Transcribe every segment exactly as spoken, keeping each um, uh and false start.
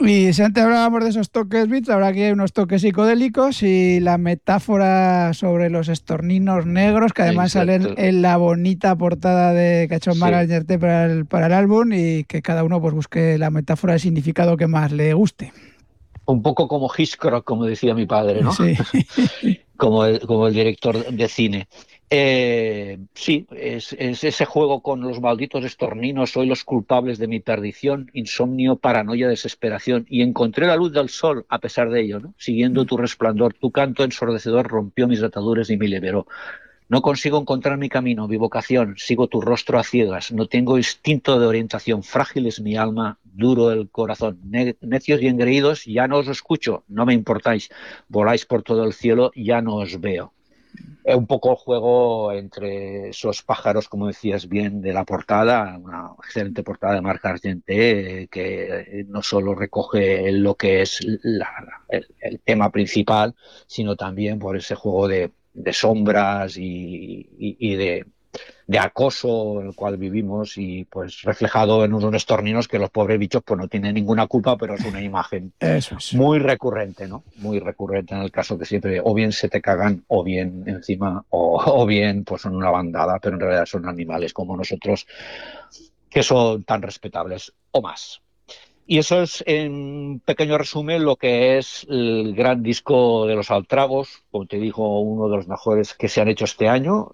Y si antes hablábamos de esos toques beats, ahora aquí hay unos toques psicodélicos y la metáfora sobre los estorninos negros, que además salen Exacto. en la bonita portada de que ha hecho Mara Sí. Añerte para el, para el álbum, y que cada uno pues busque la metáfora de significado que más le guste. Un poco como Hitchcock, como decía mi padre, ¿no? Sí. Como el, como el director de cine. Eh, sí, es, es ese juego con los malditos estorninos, soy los culpables de mi perdición, insomnio, paranoia, desesperación, y encontré la luz del sol a pesar de ello, ¿no? Siguiendo tu resplandor, tu canto ensordecedor rompió mis ataduras y me liberó. No consigo encontrar mi camino, mi vocación, sigo tu rostro a ciegas, no tengo instinto de orientación, frágil es mi alma, duro el corazón, ne necios y engreídos, ya no os escucho, no me importáis, voláis por todo el cielo, ya no os veo. Es un poco el juego entre esos pájaros, como decías bien, de la portada, una excelente portada de Marc Argenté, eh, que no solo recoge lo que es la, el, el, tema principal, sino también por ese juego de, de sombras y, y, y de, de acoso en el cual vivimos y pues reflejado en unos estorninos que los pobres bichos pues no tienen ninguna culpa, pero es una imagen Eso es. muy recurrente, ¿no? Muy recurrente en el caso que siempre o bien se te cagan o bien encima o, o bien pues son una bandada, pero en realidad son animales como nosotros que son tan respetables o más. Y eso es, en pequeño resumen, lo que es el gran disco de los Altragos, como te digo, uno de los mejores que se han hecho este año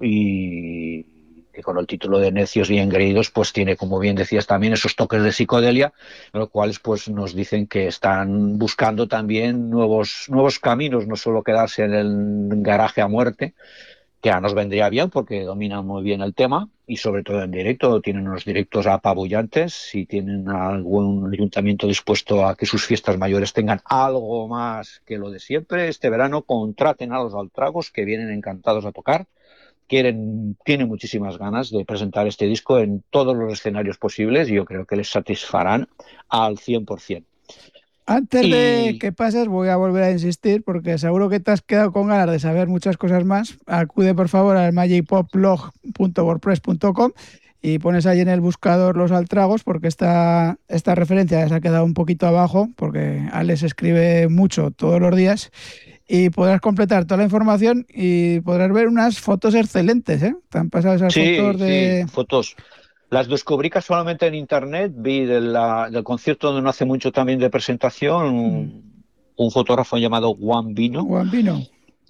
y que con el título de Necios y Engreídos, pues tiene, como bien decías, también esos toques de psicodelia, en los cuales pues nos dicen que están buscando también nuevos, nuevos caminos, no solo quedarse en el garaje a muerte, que a nos vendría bien porque dominan muy bien el tema y sobre todo en directo, tienen unos directos apabullantes, si tienen algún ayuntamiento dispuesto a que sus fiestas mayores tengan algo más que lo de siempre, este verano contraten a los Altragos que vienen encantados a tocar, quieren, tienen muchísimas ganas de presentar este disco en todos los escenarios posibles y yo creo que les satisfarán al cien por ciento. Antes de Y que pases, voy a volver a insistir porque seguro que te has quedado con ganas de saber muchas cosas más. Acude por favor al magic pop blog punto wordpress punto com y pones ahí en el buscador los Altragos, porque esta, esta referencia se ha quedado un poquito abajo porque Alex escribe mucho todos los días, y podrás completar toda la información y podrás ver unas fotos excelentes, ¿eh? Te han pasado esas sí, fotos sí, de... fotos. Las descubrí casualmente en internet, vi de la, del concierto donde no hace mucho también de presentación, un, un fotógrafo llamado Juan Vino, Juan Vino.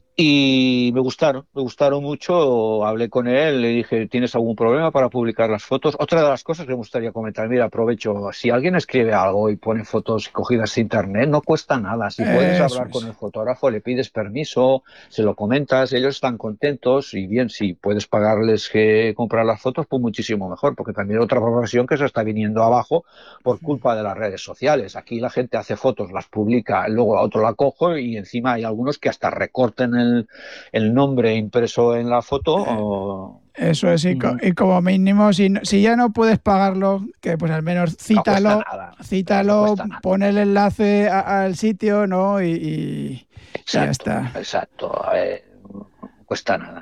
y me gustaron, me gustaron mucho, hablé con él, le dije, ¿tienes algún problema para publicar las fotos? Otra de las cosas que me gustaría comentar, mira, aprovecho, si alguien escribe algo y pone fotos cogidas de internet, no cuesta nada, si puedes Eso hablar es. con el fotógrafo, le pides permiso, se lo comentas, ellos están contentos y bien, si puedes pagarles que comprar las fotos, pues muchísimo mejor, porque también hay otra profesión que se está viniendo abajo por culpa de las redes sociales. Aquí la gente hace fotos, las publica, luego a otro la cojo y encima hay algunos que hasta recorten el El, el nombre impreso en la foto. O... Eso es, y, co y como mínimo, si, no, si ya no puedes pagarlo, que pues al menos No cuesta cítalo, nada, claro, no cítalo, cuesta nada. pon el enlace a, al sitio, ¿no? Y, y, y ya Exacto, está. exacto. Eh, no cuesta nada.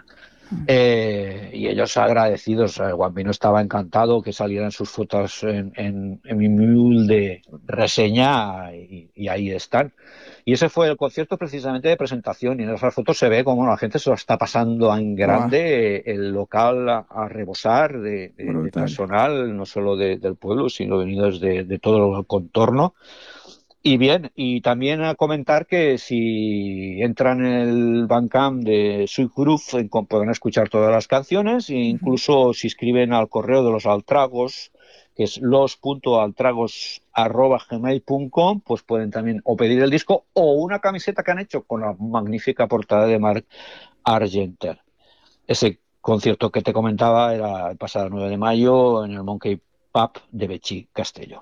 Eh, y ellos agradecidos, eh, Guambino estaba encantado que salieran sus fotos en, en, en mi humilde reseña y, y ahí están. Y ese fue el concierto precisamente de presentación y en esas fotos se ve como la gente se lo está pasando en Buah, grande, eh, el local a, a rebosar de, de, de brutal. personal, no solo de, del pueblo, sino venidos de, de todo el contorno. Y bien, y también a comentar que si entran en el Bandcamp de Sweet Groove podrán escuchar todas las canciones e incluso si escriben al correo de los Altragos, que es los punto altragos arroba gmail punto com, pues pueden también o pedir el disco o una camiseta que han hecho con la magnífica portada de Marc Argenter. Ese concierto que te comentaba era el pasado nueve de mayo en el Monkey Pub de Betxí, Castelló.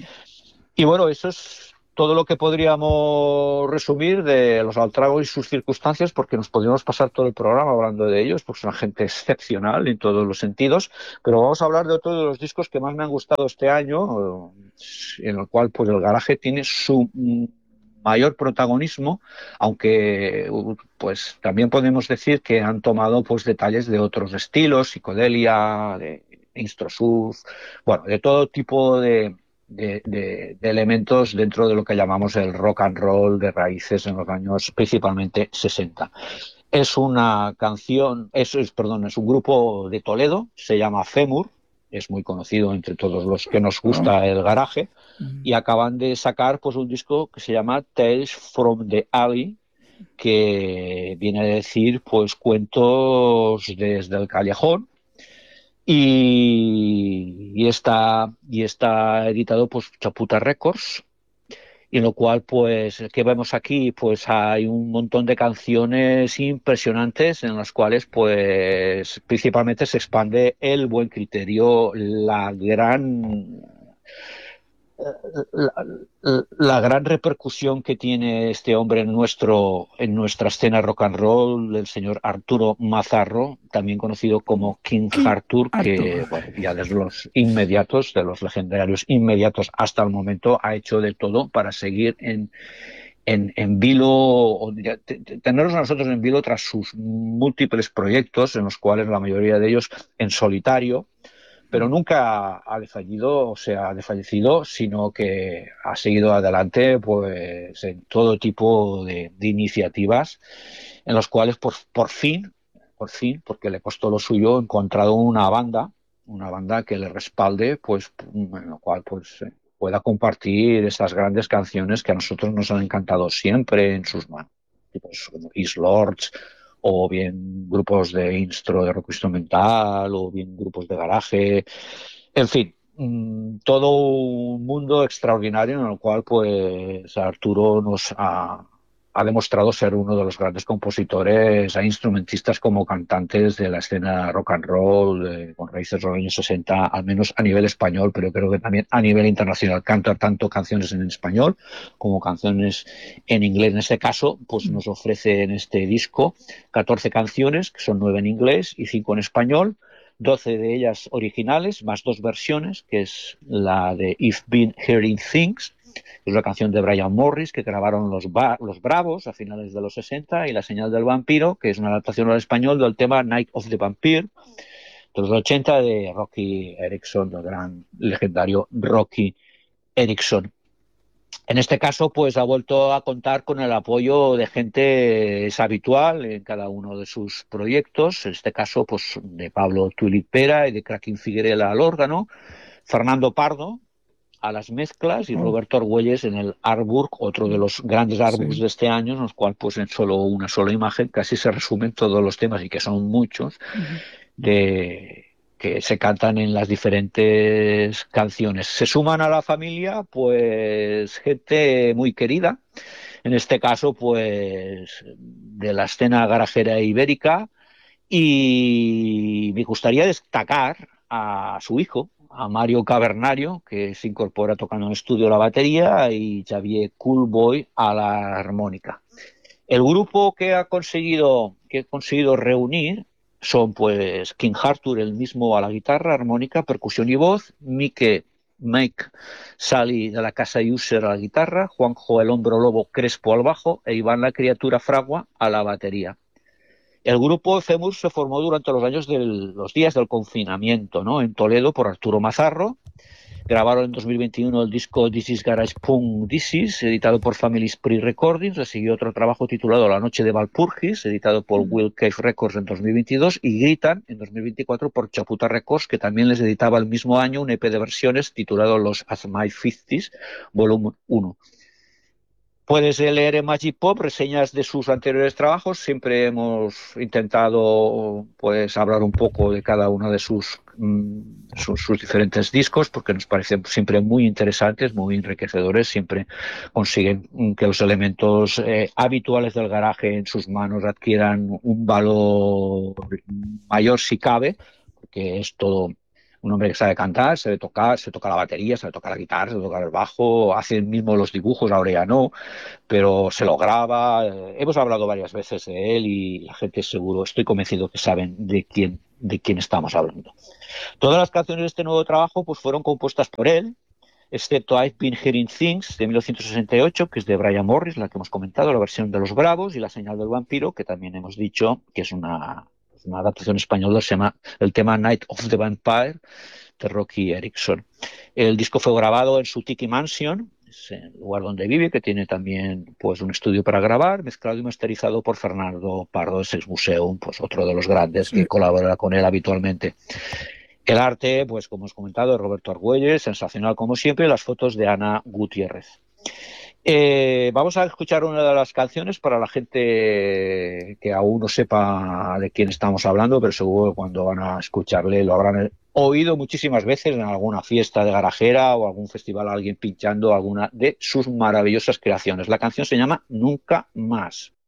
Y bueno, eso es todo lo que podríamos resumir de los Altragos y sus circunstancias, porque nos podríamos pasar todo el programa hablando de ellos, porque son gente excepcional en todos los sentidos, pero vamos a hablar de otro de los discos que más me han gustado este año, en el cual pues el garaje tiene su mayor protagonismo, aunque pues también podemos decir que han tomado pues detalles de otros estilos, psicodelia, de instrosur, bueno, de todo tipo de de, de, de elementos dentro de lo que llamamos el rock and roll de raíces en los años principalmente sesenta. Es una canción, es, es, perdón, es un grupo de Toledo, se llama Fémur, es muy conocido entre todos los que nos gusta el garaje, y acaban de sacar pues un disco que se llama Tales from the Alley, que viene a decir pues cuentos desde el callejón, y, y, está, y está editado por Chaputa Records, y en lo cual, pues, ¿qué vemos aquí? Pues hay un montón de canciones impresionantes en las cuales, pues, principalmente se expande el buen criterio, la gran la, la, gran repercusión que tiene este hombre en, nuestro, en nuestra escena rock and roll, el señor Arturo Mazarro, también conocido como King, King Arthur, que bueno, ya desde los inmediatos, de los legendarios inmediatos hasta el momento, ha hecho de todo para seguir en, en, en vilo, tenernos a nosotros en vilo tras sus múltiples proyectos, en los cuales la mayoría de ellos en solitario, pero nunca ha desfallido, o sea, ha desfallecido, sino que ha seguido adelante pues en todo tipo de, de iniciativas en las cuales por, por fin, por fin, porque le costó lo suyo, ha encontrado una banda, una banda que le respalde, pues en lo cual pues pueda compartir esas grandes canciones que a nosotros nos han encantado siempre en sus manos, tipos como East Lords, o bien grupos de instro de rock instrumental, o bien grupos de garaje, en fin, mmm, todo un mundo extraordinario en el cual pues Arturo nos ha, ha demostrado ser uno de los grandes compositores e instrumentistas como cantantes de la escena rock and roll, eh, con raíces de los años sesenta, al menos a nivel español, pero creo que también a nivel internacional. Canta tanto canciones en español como canciones en inglés. En este caso, pues nos ofrece en este disco catorce canciones, que son nueve en inglés y cinco en español, doce de ellas originales, más dos versiones, que es la de I've Been Hearing Things, que es una canción de Brian Morris que grabaron los, los Bravos a finales de los sesenta, y La Señal del Vampiro, que es una adaptación al español del tema Night of the Vampire de los ochenta de Rocky Erickson, el gran legendario Rocky Erickson. En este caso, pues ha vuelto a contar con el apoyo de gente es habitual en cada uno de sus proyectos. En este caso, pues de Pablo Tulipera y de Kraken Figuerella al órgano, Fernando Pardo a las mezclas y Roberto Argüelles en el artwork, otro de los grandes artworks sí. de este año, en los cuales pues en solo una sola imagen casi se resumen todos los temas, y que son muchos, uh-huh. de que se cantan en las diferentes canciones. Se suman a la familia pues gente muy querida, en este caso pues de la escena garajera ibérica, y me gustaría destacar a su hijo, a Mario Cavernario, que se incorpora tocando en el estudio la batería, y Xavier Coolboy a la armónica. El grupo que ha conseguido, que ha conseguido reunir son pues King Arthur, el mismo, a la guitarra, armónica, percusión y voz, Mike, Mike Sally de la Casa User a la guitarra, Juanjo el Hombro Lobo Crespo al bajo e Iván la Criatura Fragua a la batería. El grupo Fémur se formó durante los años de los días del confinamiento, ¿no?, en Toledo, por Arturo Mazarro. Grabaron en dos mil veintiuno el disco This is Garage Punk This Is, editado por Family Spree Recordings. Le siguió otro trabajo titulado La Noche de Valpurgis, editado por Will Cave Records en dos mil veintidós, y Gritan en dos mil veinticuatro por Chaputa Records, que también les editaba el mismo año un E P de versiones titulado Los As My cincuentas, volumen uno. Puedes leer en Magic Pop reseñas de sus anteriores trabajos. Siempre hemos intentado pues hablar un poco de cada uno de sus, mm, sus, sus diferentes discos, porque nos parecen siempre muy interesantes, muy enriquecedores. Siempre consiguen que los elementos eh, habituales del garaje en sus manos adquieran un valor mayor si cabe, porque es todo un hombre que sabe cantar, sabe tocar, se toca la batería, sabe tocar la guitarra, sabe tocar el bajo, hace mismo los dibujos, ahora ya no, pero se lo graba. Eh, hemos hablado varias veces de él y la gente seguro, estoy convencido que saben de quién, de quién estamos hablando. Todas las canciones de este nuevo trabajo pues fueron compuestas por él, excepto I've Been Hearing Things de mil novecientos sesenta y ocho, que es de Brian Morris, la que hemos comentado, la versión de los Bravos, y La Señal del Vampiro, que también hemos dicho que es una, una adaptación española, se llama el tema Night of the Vampire, de Rocky Erickson. El disco fue grabado en su Tiki Mansion, es el lugar donde vive, que tiene también pues un estudio para grabar, mezclado y masterizado por Fernando Pardo de Sex Museum, pues otro de los grandes Sí. que colabora con él habitualmente. El arte, pues como os he comentado, de Roberto Argüelles, sensacional como siempre, y las fotos de Ana Gutiérrez. Eh, vamos a escuchar una de las canciones para la gente que aún no sepa de quién estamos hablando, pero seguro que cuando van a escucharle lo habrán oído muchísimas veces en alguna fiesta de garajera o algún festival, alguien pinchando alguna de sus maravillosas creaciones. La canción se llama Nunca Más.